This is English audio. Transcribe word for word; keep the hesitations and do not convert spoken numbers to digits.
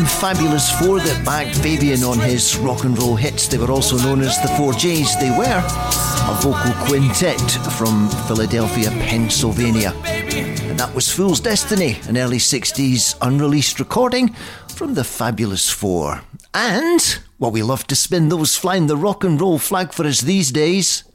Fabulous Four that backed Fabian on his rock and roll hits. They were also known as the Four J's. They were a vocal quintet from Philadelphia, Pennsylvania. And that was Fool's Destiny, an early sixties unreleased recording from the Fabulous Four. And, well, we love to spin those flying the rock and roll flag for us these days.